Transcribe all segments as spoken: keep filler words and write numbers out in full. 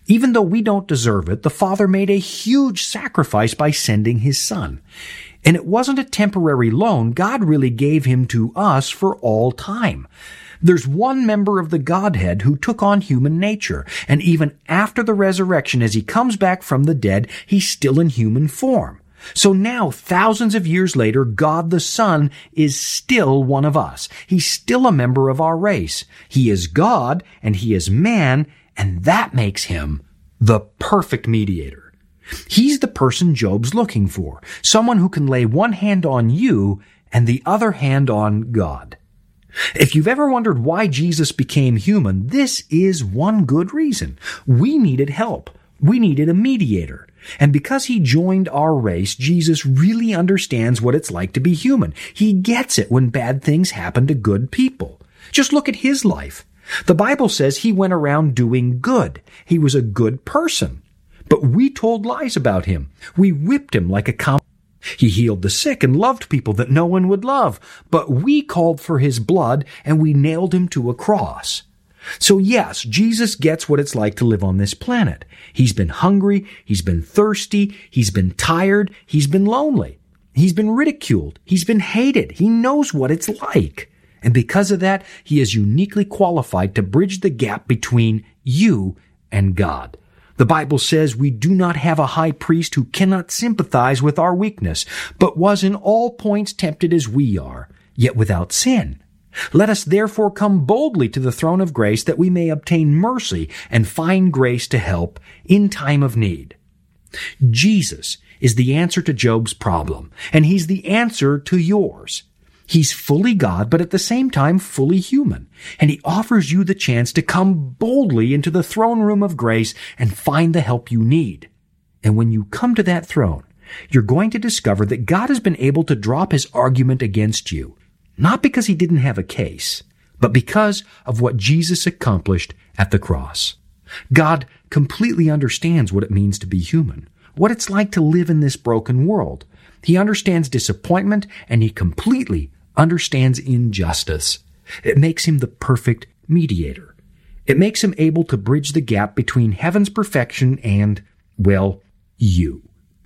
Even though we don't deserve it, the Father made a huge sacrifice by sending His Son. And it wasn't a temporary loan. God really gave Him to us for all time. There's one member of the Godhead who took on human nature, and even after the resurrection, as He comes back from the dead, He's still in human form. So now, thousands of years later, God the Son is still one of us. He's still a member of our race. He is God, and He is man, and that makes Him the perfect mediator. He's the person Job's looking for, someone who can lay one hand on you and the other hand on God. If you've ever wondered why Jesus became human, this is one good reason. We needed help. We needed a mediator. And because He joined our race, Jesus really understands what it's like to be human. He gets it when bad things happen to good people. Just look at His life. The Bible says He went around doing good. He was a good person. But we told lies about Him. We whipped Him like a common. He healed the sick and loved people that no one would love. But we called for His blood and we nailed Him to a cross. So yes, Jesus gets what it's like to live on this planet. He's been hungry, He's been thirsty, He's been tired, He's been lonely. He's been ridiculed, He's been hated. He knows what it's like. And because of that, He is uniquely qualified to bridge the gap between you and God. The Bible says we do not have a high priest who cannot sympathize with our weakness, but was in all points tempted as we are, yet without sin. Let us therefore come boldly to the throne of grace that we may obtain mercy and find grace to help in time of need. Jesus is the answer to Job's problem, and He's the answer to yours. He's fully God, but at the same time fully human, and He offers you the chance to come boldly into the throne room of grace and find the help you need. And when you come to that throne, you're going to discover that God has been able to drop His argument against you, not because He didn't have a case, but because of what Jesus accomplished at the cross. God completely understands what it means to be human, what it's like to live in this broken world. He understands disappointment, and He completely understands injustice. It makes Him the perfect mediator. It makes Him able to bridge the gap between heaven's perfection and, well, you.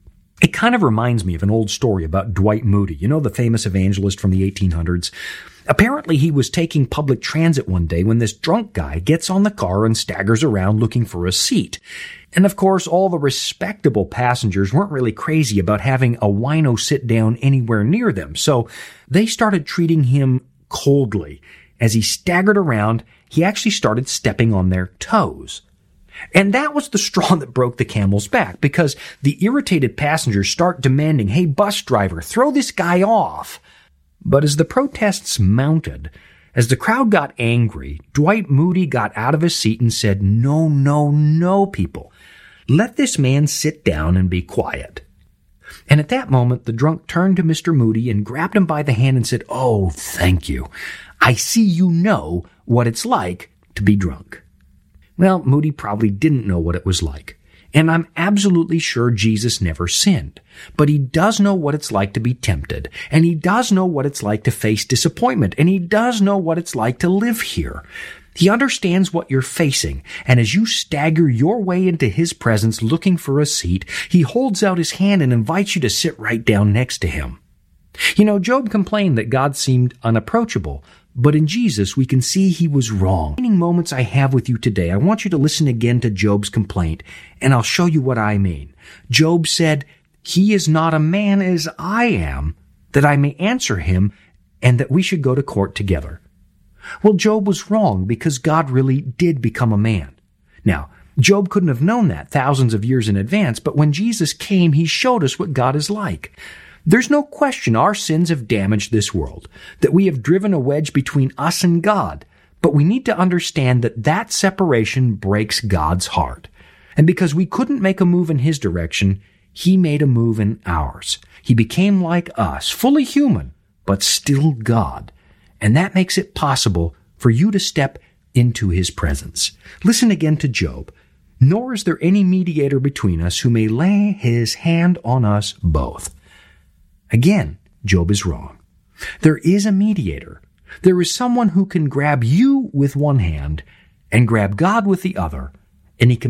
It kind of reminds me of an old story about Dwight Moody, you know, the famous evangelist from the eighteen hundreds. Apparently he was taking public transit one day when this drunk guy gets on the car and staggers around looking for a seat. And of course, all the respectable passengers weren't really crazy about having a wino sit down anywhere near them, so they started treating him coldly. As he staggered around, he actually started stepping on their toes. And that was the straw that broke the camel's back, because the irritated passengers start demanding, "Hey, bus driver, throw this guy off." But as the protests mounted, as the crowd got angry, Dwight Moody got out of his seat and said, "No, no, no, people. Let this man sit down and be quiet." And at that moment, the drunk turned to Mister Moody and grabbed him by the hand and said, "Oh, thank you. I see you know what it's like to be drunk." Well, Moody probably didn't know what it was like. And I'm absolutely sure Jesus never sinned. But He does know what it's like to be tempted. And He does know what it's like to face disappointment. And He does know what it's like to live here. He understands what you're facing. And as you stagger your way into His presence looking for a seat, He holds out His hand and invites you to sit right down next to Him. You know, Job complained that God seemed unapproachable. But in Jesus, we can see He was wrong. In the moments I have with you today, I want you to listen again to Job's complaint, and I'll show you what I mean. Job said, "He is not a man as I am, that I may answer him, and that we should go to court together." Well, Job was wrong, because God really did become a man. Now, Job couldn't have known that thousands of years in advance, but when Jesus came, He showed us what God is like. There's no question our sins have damaged this world, that we have driven a wedge between us and God, but we need to understand that that separation breaks God's heart. And because we couldn't make a move in His direction, He made a move in ours. He became like us, fully human, but still God. And that makes it possible for you to step into His presence. Listen again to Job. "Nor is there any mediator between us who may lay his hand on us both." Again, Job is wrong. There is a mediator. There is someone who can grab you with one hand and grab God with the other, and He can